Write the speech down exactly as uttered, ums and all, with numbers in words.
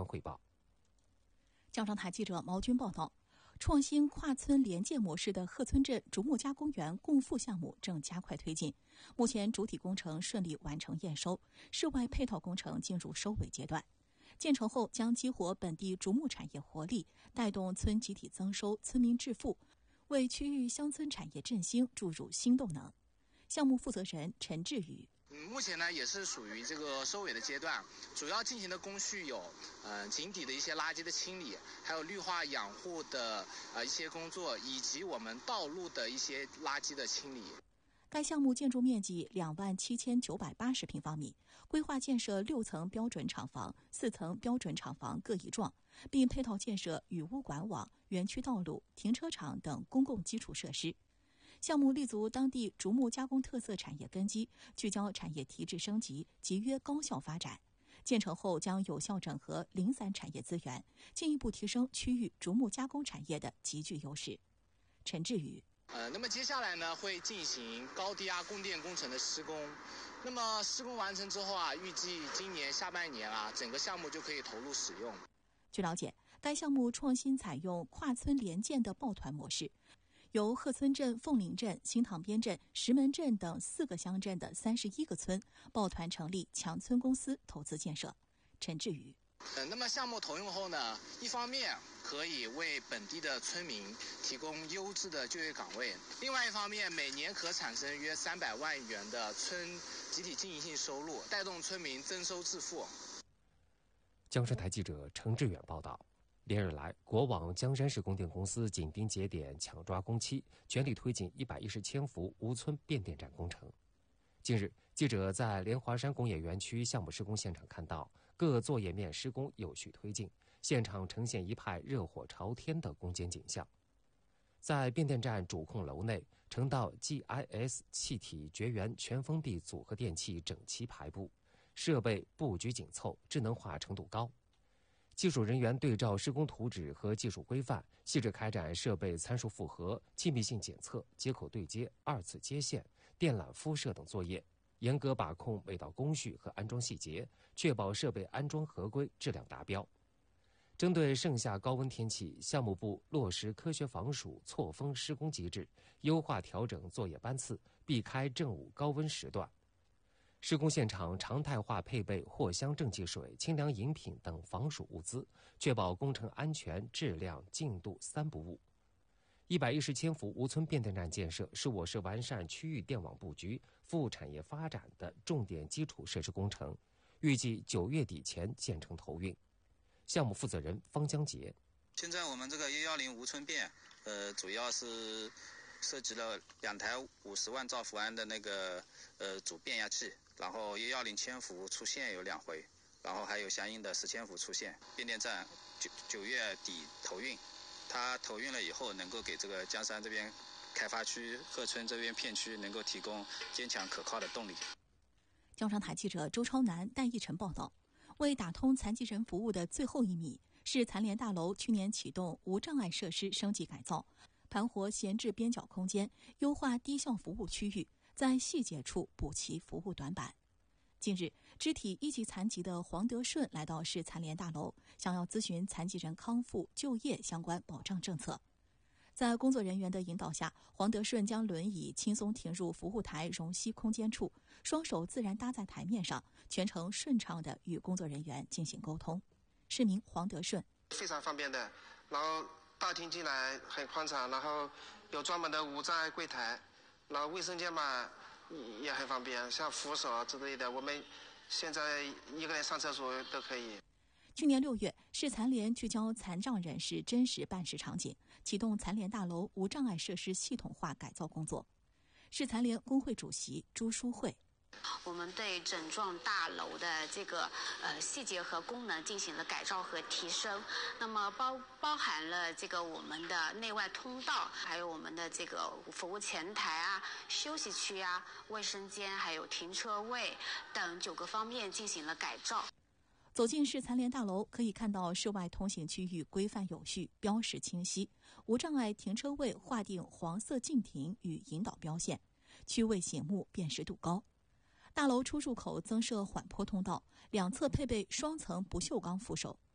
汇报。 江上台记者毛军报道，创新跨村联建模式的鹤村镇竹木加工园共富项目正加快推进，目前主体工程顺利完成验收，室外配套工程进入收尾阶段。建成后将激活本地竹木产业活力，带动村集体增收、村民致富，为区域乡村产业振兴注入新动能。项目负责人陈志宇。 嗯，目前呢也是属于这个收尾的阶段，主要进行的工序有，呃，井底的一些垃圾的清理，还有绿化养护的呃一些工作，以及我们道路的一些垃圾的清理。 该项目建筑面积两万七千九百八十平方米，规划建设六层标准厂房、四层标准厂房各一幢，并配套建设雨污管网、园区道路、停车场等公共基础设施。项目立足当地竹木加工特色产业根基，聚焦产业提质升级，集约高效发展。建成后将有效整合零散产业资源，进一步提升区域竹木加工产业的集聚优势。陈志宇。 呃，那么接下来呢，会进行高低压供电工程的施工。那么施工完成之后啊，预计今年下半年啊，整个项目就可以投入使用。 据了解，该项目创新采用跨村联建的抱团模式，由鹤村镇、凤林镇、新塘边镇、石门镇等四个乡镇的三十一个村抱团成立强村公司投资建设。陈志宇。 呃，那么项目投用后呢，一方面可以为本地的村民提供优质的就业岗位，另外一方面每年可产生约三百万元的村集体经营性收入，带动村民增收致富。 江山台记者程志远报道。连日来，国网江山市供电公司紧盯节点，抢抓工期，全力推进一百一十千伏无村变电站工程。近日，记者在莲华山工业园区项目施工现场看到，各作业面施工有序推进，现场呈现一派热火朝天的攻坚景象。在变电站主控楼内，成道 G I S 气体绝缘全封闭组合电器整齐排布，设备布局紧凑，智能化程度高。技术人员对照施工图纸和技术规范，细致开展设备参数复核、气密性检测、接口对接、二次接线、电缆敷设等作业，严格把控每道工序和安装细节，确保设备安装合规、质量达标。针对盛夏高温天气，项目部落实科学防暑错峰施工机制，优化调整作业班次，避开正午高温时段。施工现场常态化配备藿香正气水、清凉饮品等防暑物资，确保工程安全、质量、进度三不误。一百一十千伏无村变电站建设是我市完善区域电网布局、服务产业发展的重点基础设施工程，预计九月底前建成投运。项目负责人方江杰： 现在我们这个一一零无村变，呃，主要是涉及了两台五十万兆伏安的那个呃主变压器。然后一一零千伏出线有两回，然后还有相应的十千伏出线。变电站九九月底投运，它投运了以后，能够给这个江山这边开发区、鹤村这边片区能够提供坚强可靠的动力。 江山台记者周超南、戴义晨报道。为打通残疾人服务的最后一米，市残联大楼去年启动无障碍设施升级改造，盘活闲置边角空间，优化低效服务区域，在细节处补齐服务短板。近日，肢体一级残疾的黄德顺来到市残联大楼，想要咨询残疾人康复、就业相关保障政策。在工作人员的引导下，黄德顺将轮椅轻松停入服务台容膝空间处，双手自然搭在台面上，全程顺畅地与工作人员进行沟通。市民黄德顺： 非常方便的，然后大厅进来很宽敞，然后有专门的无障碍柜台，然后卫生间嘛也很方便，像扶手之类的，我们现在一个人上厕所都可以。 去年六月，市残联聚焦残障人士真实办事场景，启动残联大楼无障碍设施系统化改造工作。市残联工会主席朱淑慧： 我们对整幢大楼的这个呃细节和功能进行了改造和提升，那么包包含了这个我们的内外通道，还有我们的这个服务前台啊、休息区啊、卫生间，还有停车位等九个方面进行了改造。 走进市残联大楼，可以看到室外通行区域规范有序，标识清晰，无障碍停车位划定黄色禁停与引导标线，区位醒目，辨识度高。大楼出入口增设缓坡通道，两侧配备双层不锈钢扶手，